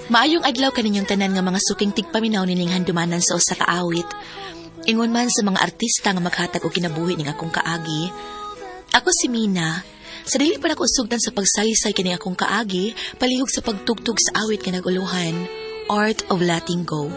Maayong adlaw kaninyong tanan nga mga suking tigpaminaw nining handumanan sa usa ka awit. Ingon man sa mga artista nga maghatag og kinabuhi ning akong kaagi. Ako si Mina. Sa dili pa ako usugdan sa pagsaysay kini akong kaagi, palihog sa pagtugtog sa awit nga naguluhan, Art of Letting Go.